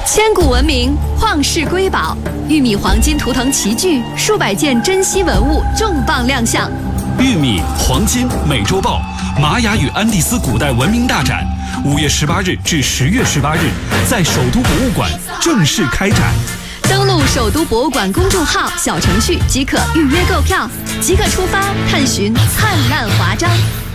千古文明，旷世瑰宝，玉米黄金图腾齐聚，数百件珍稀文物重磅亮相。 玉米、黄金、美洲豹，玛雅与安第斯古代文明大展，5月18日至10月18日，在首都博物馆正式开展。 登录首都博物馆公众号小程序即可预约购票，即刻出发探寻灿烂华章。